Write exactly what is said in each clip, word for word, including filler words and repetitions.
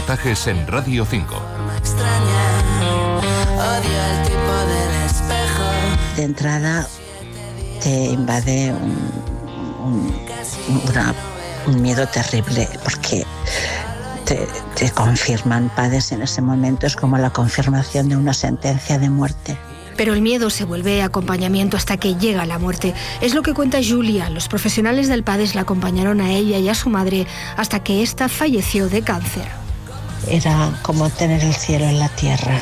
reportajes en Radio cinco. De entrada te invade un, un, una, un miedo terrible porque te, te confirman PADES en ese momento, es como la confirmación de una sentencia de muerte. Pero el miedo se vuelve acompañamiento hasta que llega la muerte. Es lo que cuenta Julia. Los profesionales del PADES la acompañaron a ella y a su madre hasta que ésta falleció de cáncer. Era como tener el cielo en la tierra.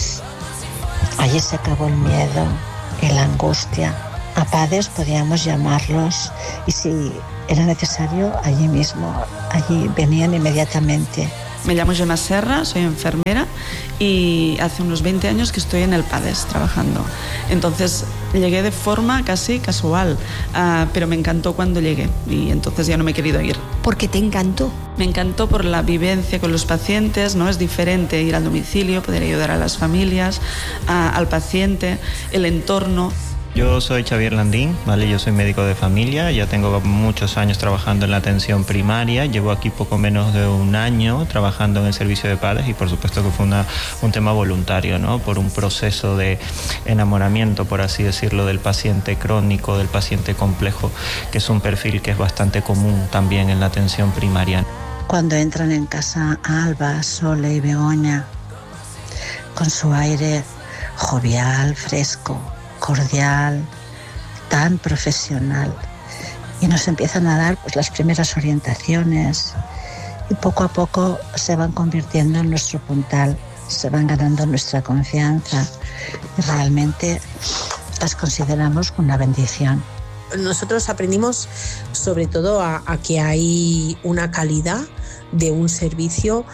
Allí se acabó el miedo y la angustia. A PADES podíamos llamarlos y si era necesario, allí mismo, allí venían inmediatamente. Me llamo Gemma Serra, soy enfermera y hace unos veinte años que estoy en el PADES trabajando. Entonces llegué de forma casi casual, uh, pero me encantó cuando llegué y entonces ya no me he querido ir. ¿Por qué te encantó? Me encantó por la vivencia con los pacientes, ¿no? Es diferente ir al domicilio, poder ayudar a las familias, uh, al paciente, el entorno. Yo soy Xavier Landín, ¿vale? Yo soy médico de familia, ya tengo muchos años trabajando en la atención primaria, llevo aquí poco menos de un año trabajando en el servicio de PADES y por supuesto que fue una, un tema voluntario, ¿no? Por un proceso de enamoramiento, por así decirlo, del paciente crónico, del paciente complejo, que es un perfil que es bastante común también en la atención primaria. Cuando entran en casa Alba, Sole y Begoña, con su aire jovial, fresco, cordial, tan profesional, y nos empiezan a dar pues las primeras orientaciones y poco a poco se van convirtiendo en nuestro puntal, se van ganando nuestra confianza y realmente las consideramos una bendición. Nosotros aprendimos sobre todo a, a que hay una calidad de un servicio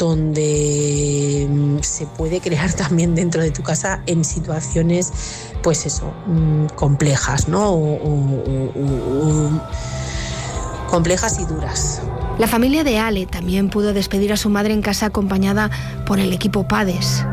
donde se puede crear también dentro de tu casa en situaciones, pues eso, complejas, ¿no? O, o, o, o, complejas y duras. La familia de Ale también pudo despedir a su madre en casa acompañada por el equipo PADES.